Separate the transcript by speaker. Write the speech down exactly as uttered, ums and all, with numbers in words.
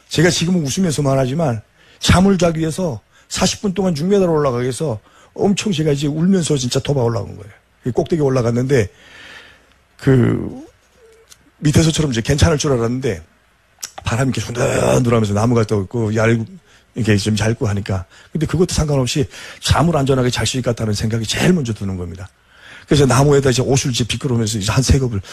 Speaker 1: 제가 지금은 웃으면서 말하지만 잠을 자기 위해서 사십 분 동안 육 미터를 올라가기 위해서 엄청 제가 이제 울면서 진짜 도박 올라간 거예요. 꼭대기 올라갔는데 그 밑에서처럼 이제 괜찮을 줄 알았는데 바람이 이렇게 hun들하면서 나무가 또 있고 얇고 이렇게 좀 얇고 하니까 근데 그것도 상관없이 잠을 안전하게 잘 수 있겠다는 생각이 제일 먼저 드는 겁니다. 그래서 나무에다 이제 옷을 이제 비껴오면서 이제 한 세 겹을